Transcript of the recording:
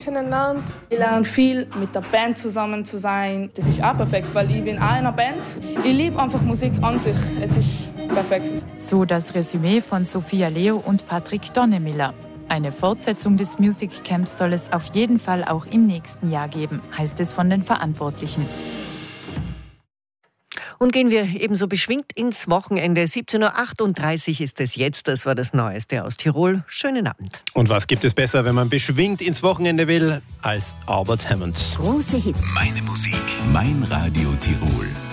kennenlernt. Ich lerne viel, mit der Band zusammen zu sein. Das ist auch perfekt, weil ich bin auch in einer Band. Ich liebe einfach Musik an sich. Es ist perfekt. So das Resümee von Sophia Leo und Patrick Donnemiller. Eine Fortsetzung des Music Camps soll es auf jeden Fall auch im nächsten Jahr geben, heißt es von den Verantwortlichen. Und gehen wir ebenso beschwingt ins Wochenende. 17.38 Uhr ist es jetzt. Das war das Neueste aus Tirol. Schönen Abend. Und was gibt es besser, wenn man beschwingt ins Wochenende will, als Albert Hammond? Große Hits. Meine Musik, mein Radio Tirol.